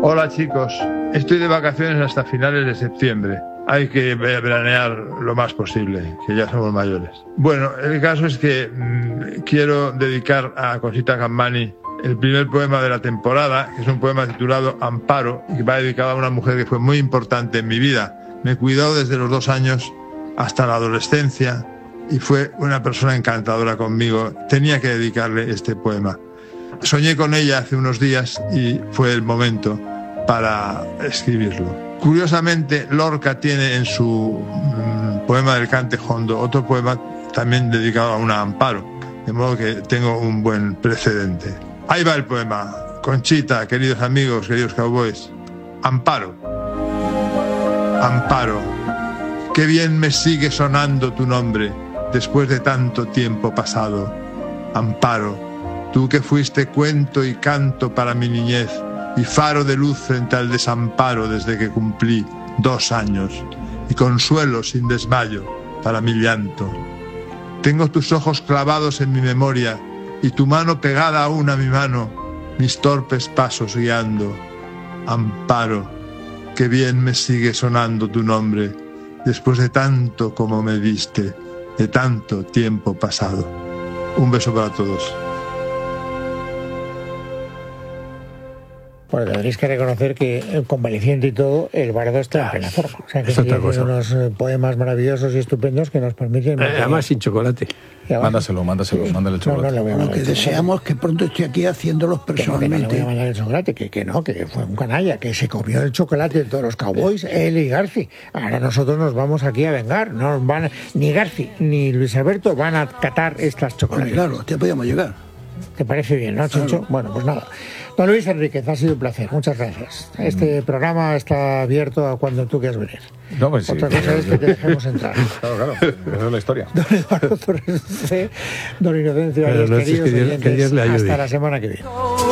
Hola chicos, estoy de vacaciones hasta finales de septiembre. Hay que veranear lo más posible, que ya somos mayores. Bueno, el caso es que quiero dedicar a Conxita Campmany el primer poema de la temporada, que es un poema titulado Amparo, y que va dedicado a una mujer que fue muy importante en mi vida. Me cuidó desde los 2 años hasta la adolescencia y fue una persona encantadora conmigo. Tenía que dedicarle este poema. Soñé con ella hace unos días y fue el momento para escribirlo. Curiosamente, Lorca tiene en su poema del Cante Jondo otro poema también dedicado a una Amparo, de modo que tengo un buen precedente. Ahí va el poema. Conchita, queridos amigos, queridos cowboys. Amparo. Amparo, qué bien me sigue sonando tu nombre después de tanto tiempo pasado. Amparo, tú que fuiste cuento y canto para mi niñez y faro de luz frente al desamparo desde que cumplí 2 años y consuelo sin desmayo para mi llanto. Tengo tus ojos clavados en mi memoria y tu mano pegada aún a mi mano, mis torpes pasos guiando. Amparo, qué bien me sigue sonando tu nombre después de tanto como me diste, de tanto tiempo pasado. Un beso para todos. Bueno, tendréis que reconocer que, convaleciente y todo, el bardo está en plena forma. O sea, que tiene unos poemas maravillosos y estupendos que nos permiten... además sin chocolate. Mándale el chocolate. Lo que deseamos que pronto esté aquí haciéndolos personalmente. Que no le voy a mandar el chocolate, que fue un canalla, que se comió el chocolate de todos los cowboys, él y Garci. Ahora nosotros nos vamos aquí a vengar. No van, ni Garci ni Luis Alberto van a catar estas chocolates. Claro, ya podíamos llegar. ¿Te parece bien, no, Chincho? Claro. Bueno, pues nada. Don Luis Enríquez, ha sido un placer. Muchas gracias. Este programa está abierto a cuando tú quieras venir. No, pues Otra cosa es que te dejemos entrar. Claro. Esa es la historia. Don Eduardo Torres, don Inocencio, queridos oyentes, que Dios le ayude. hasta la semana que viene.